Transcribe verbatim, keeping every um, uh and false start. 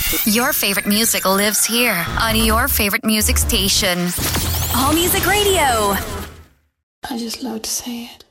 Your favorite music lives here on your favorite music station. All Music Radio. I just love to say it.